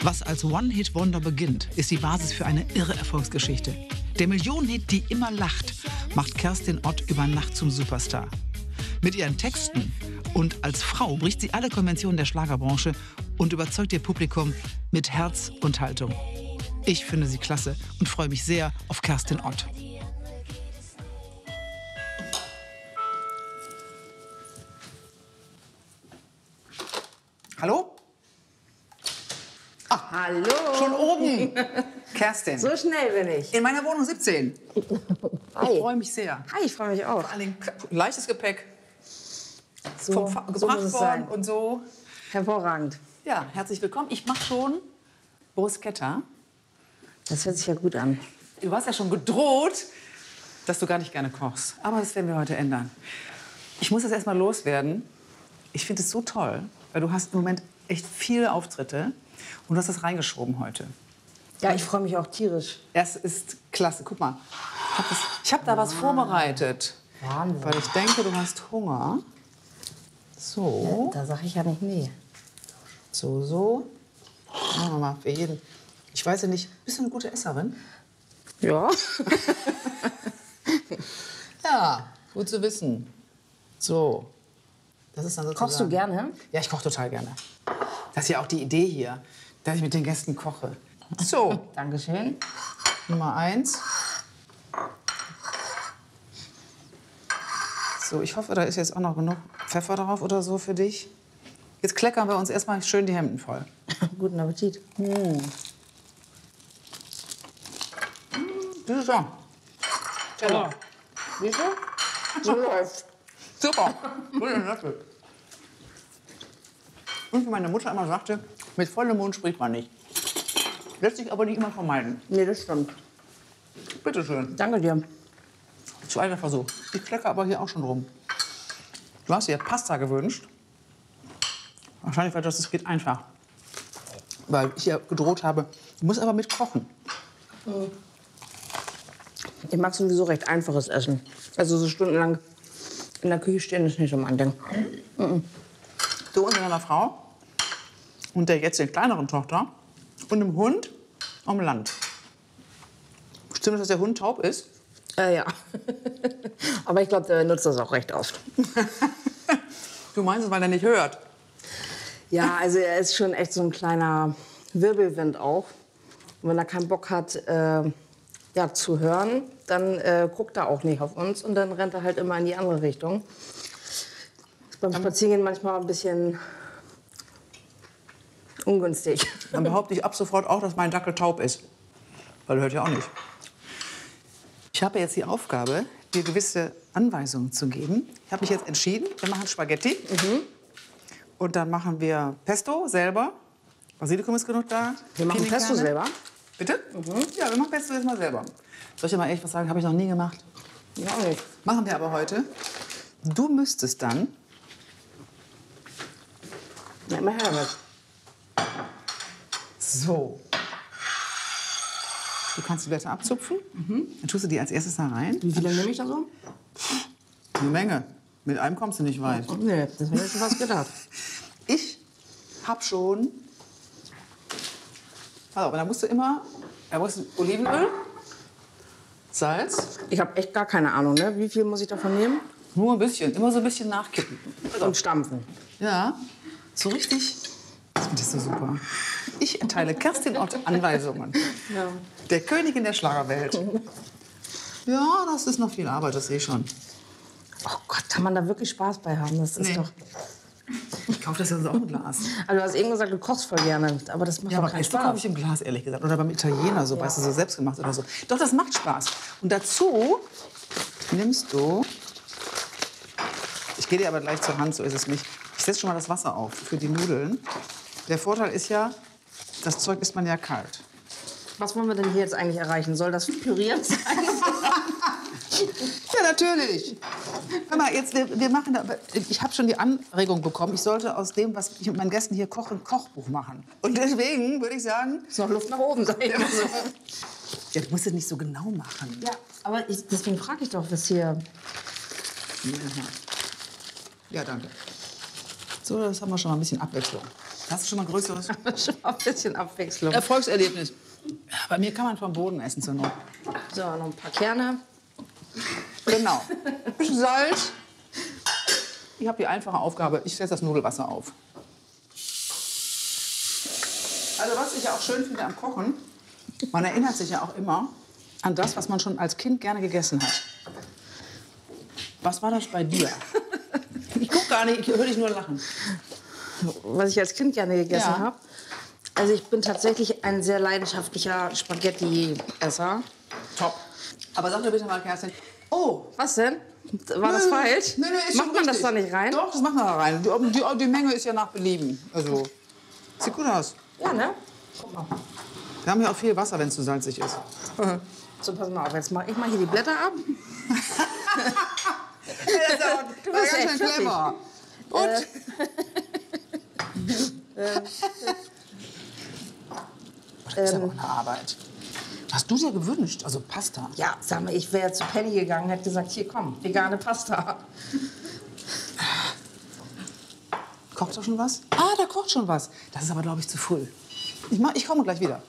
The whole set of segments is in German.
Was als One-Hit-Wonder beginnt, ist die Basis für eine irre Erfolgsgeschichte. Der Millionenhit Die immer lacht macht Kerstin Ott über Nacht zum Superstar. Mit ihren Texten und als Frau bricht sie alle Konventionen der Schlagerbranche und überzeugt ihr Publikum mit Herz und Haltung. Ich finde sie klasse und freue mich sehr auf Kerstin Ott. Hallo? Hallo. Schon oben. Kerstin. So schnell bin ich. In meiner Wohnung 17. Hi. Ich freue mich sehr. Hi, ich freue mich auch. Vor allen Dingen leichtes Gepäck. So, Gebracht muss es sein. worden und so. Hervorragend. Ja, herzlich willkommen. Ich mache schon Bruschetta. Das hört sich ja gut an. Du hast ja schon gedroht, dass du gar nicht gerne kochst. Aber das werden wir heute ändern. Ich muss das erst mal loswerden. Ich finde es so toll, weil du hast im Moment echt viele Auftritte und du hast das reingeschoben heute. Ja, ich freue mich auch tierisch. Es ist klasse. Guck mal, ich habe da was vorbereitet. Wahnsinn. Weil ich denke, du hast Hunger. So, Da sage ich ja nicht nee. so. Machen wir mal für jeden. Ich weiß ja nicht, bist du eine gute Esserin? Ja. Ja, gut zu wissen. So, das ist dann sozusagen... Kochst du gerne? Ja, ich koche total gerne. Das ist ja auch die Idee hier, dass ich mit den Gästen koche. So, Dankeschön. Nummer 1. So, ich hoffe, da ist jetzt auch noch genug Pfeffer drauf oder so für dich. Jetzt kleckern wir uns erstmal schön die Hemden voll. Guten Appetit. Das ist so. Teller. Siehst du? So läuft. Super. Grünen Löffel. Und wie meine Mutter immer sagte, mit vollem Mund spricht man nicht. Lässt sich aber nicht immer vermeiden. Nee, das stimmt. Bitte schön. Danke dir. Zu einem Versuch. Ich klecke aber hier auch schon rum. Du hast dir Pasta gewünscht. Wahrscheinlich, weil das geht einfach. Weil ich ja gedroht habe, du musst aber mit kochen. Ich mag sowieso recht einfaches Essen. Also so stundenlang in der Küche stehen ist nicht so mein Ding. Du und deiner Frau und der jetzt den kleineren Tochter und dem Hund am Land. Stimmt es, dass der Hund taub ist? Ja. Aber ich glaube, der nutzt das auch recht oft. Du meinst es, weil er nicht hört? Ja, also er ist schon echt so ein kleiner Wirbelwind auch. Und wenn er keinen Bock hat, ja, zu hören, dann guckt er auch nicht auf uns und dann rennt er halt immer in die andere Richtung. Ist beim Spazierengehen manchmal ein bisschen ungünstig. Dann behaupte ich ab sofort auch, dass mein Dackel taub ist. Weil er hört ja auch nicht. Ich habe jetzt die Aufgabe, dir gewisse Anweisungen zu geben. Ich habe mich jetzt entschieden, wir machen Spaghetti. Und dann machen wir Pesto selber. Basilikum ist genug da. Wir machen Pesto Pinienkerne. selber. Bitte? Ja, wir machen Pesto jetzt mal selber. Soll ich dir mal ehrlich was sagen? Habe ich noch nie gemacht. Ja, auch nicht. Machen wir aber heute. Du müsstest dann... Ja, immer her damit. So. Du kannst die Blätter abzupfen. Dann tust du die als erstes da rein. Wie viele nehme ich da so? Eine Menge. Mit einem kommst du nicht weit. Nee, das hätte ich schon fast gedacht. Ich hab schon... Also, aber da musst du immer... Da musst du Olivenöl, Salz, Ich habe echt gar keine Ahnung, ne? Wie viel muss ich davon nehmen? nur ein bisschen. Immer so ein bisschen nachkippen. Und stampfen. Ja, so richtig. Das finde ich so super. Ich erteile Kerstin Ott Anweisungen. Ja. Der Königin der Schlagerwelt. Ja, das ist noch viel Arbeit, das sehe ich schon. Oh Gott, kann man da wirklich Spaß bei haben? Das ist Nee. doch... Ich kaufe das jetzt auch im Glas. Also du hast eben gesagt, du kochst voll gerne, aber das macht Ja, doch aber keinen Pesto kaufe Spaß. ich im Glas, ehrlich gesagt. Oder beim Italiener, so, weißt du, so selbstgemacht oder so. Doch, das macht Spaß. Und dazu nimmst du... Ich gehe dir aber gleich zur Hand, so ist es nicht. Ich setze schon mal das Wasser auf für die Nudeln. Der Vorteil ist ja, das Zeug isst man ja kalt. Was wollen wir denn hier jetzt eigentlich erreichen? Soll das püriert sein? Ja, natürlich. Hör mal, jetzt, wir machen da, ich habe schon die Anregung bekommen, ich sollte aus dem, was ich mit meinen Gästen hier koche, ein Kochbuch machen. Und deswegen würde ich sagen... Ist noch Luft nach oben, sag ich mal so. Ja, du musst es nicht so genau machen. Ja, aber deswegen frage ich doch, was hier... Ja, danke. So, das haben wir schon mal ein bisschen Abwechslung. Das ist schon mal ein größeres Schon mal ein bisschen Abwechslung. Erfolgserlebnis. Bei mir kann man vom Boden essen zur Not. So, noch ein paar Kerne. Genau. Ein bisschen Salz. Ich habe die einfache Aufgabe, ich setze das Nudelwasser auf. Also was ich ja auch schön finde am Kochen, man erinnert sich ja auch immer an das, was man schon als Kind gerne gegessen hat. Was war das bei dir? Ich gucke gar nicht, ich höre dich nur lachen. Was ich als Kind gerne gegessen Ja. habe. Also ich bin tatsächlich ein sehr leidenschaftlicher Spaghetti-Esser. Top. Aber sag mir bitte mal, Kerstin, oh, Was denn? War das falsch? Nee, ist Macht schon man das richtig. da nicht rein? Doch, das macht man da rein. Die Menge ist ja nach Belieben. Also, sieht gut aus. Ja, ne? Guck mal. Wir haben ja auch viel Wasser, wenn es zu salzig ist. So, pass mal auf, jetzt mache ich mal hier die Blätter ab. Du bist echt ganz schön clever. Und? Das ist ja auch eine Arbeit. Hast du dir gewünscht, also Pasta? Ja, sag mal, ich wäre zu Penny gegangen, hätte gesagt, hier komm, vegane Pasta. Kocht da schon was? Ah, da kocht schon was. Das ist aber, glaube ich, zu früh. Ich komme gleich wieder.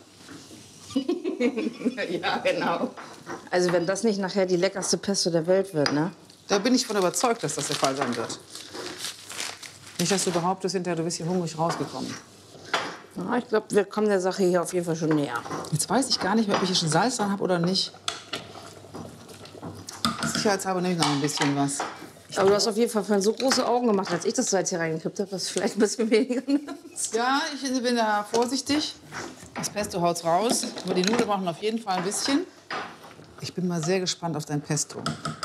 Ja, genau. Also wenn das nicht nachher die leckerste Pesto der Welt wird, ne? Da bin ich von überzeugt, dass das der Fall sein wird. Nicht, dass du behauptest, hinterher du bist hier hungrig rausgekommen. Ja, ich glaube, wir kommen der Sache hier auf jeden Fall schon näher. Jetzt weiß ich gar nicht mehr, ob ich hier schon Salz dran habe oder nicht. Sicherheitshalber nehme ich noch ein bisschen was. Aber du hast auf jeden Fall vorhin so große Augen gemacht, als ich das Salz hier reingekippt habe, dass du vielleicht ein bisschen weniger nimmst. Ja, ich bin da vorsichtig. Das Pesto haut's raus. Aber die Nudeln brauchen auf jeden Fall ein bisschen. Ich bin mal sehr gespannt auf dein Pesto.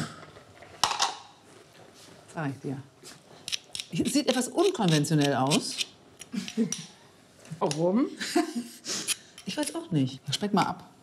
Sag ich dir. Es sieht etwas unkonventionell aus. Warum? Ich weiß auch nicht. Schmeck mal ab.